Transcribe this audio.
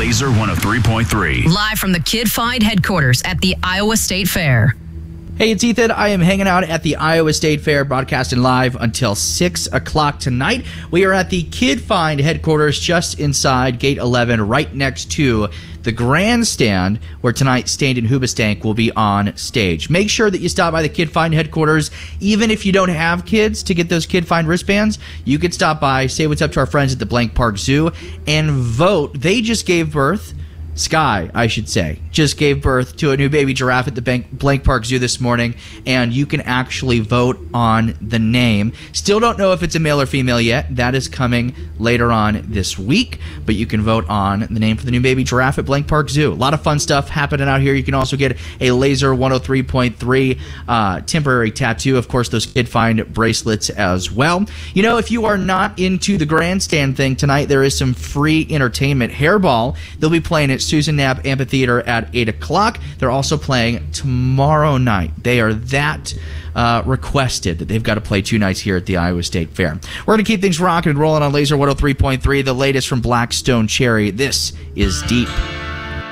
Laser 103.3. Live from the Kid Find headquarters at the Iowa State Fair. Hey, it's Ethan. I am hanging out at the Iowa State Fair, broadcasting live until 6 o'clock tonight. We are at the Kid Find headquarters just inside Gate 11, right next to the grandstand where tonight Stained and Hoobastank will be on stage. Make sure that you stop by the Kid Find headquarters. Even if you don't have kids to get those Kid Find wristbands, you could stop by, say what's up to our friends at the Blank Park Zoo, and vote. They just gave birth. Sky, I should say, just gave birth to a new baby giraffe at the Blank Park Zoo this morning, and you can actually vote on the name. Still don't know if it's a male or female yet. That is coming later on this week, but you can vote on the name for the new baby giraffe at Blank Park Zoo. A lot of fun stuff happening out here. You can also get a Laser 103.3 temporary tattoo. Of course, those Kid Find bracelets as well. You know, if you are not into the grandstand thing tonight, there is some free entertainment. Hairball, they'll be playing at Susan Knapp Amphitheater at 8 o'clock. They're also playing tomorrow night. They are that requested that they've got to play 2 nights here at the Iowa State Fair. We're going to keep things rocking and rolling on Laser 103.3, the latest from Black Stone Cherry. This is Deep.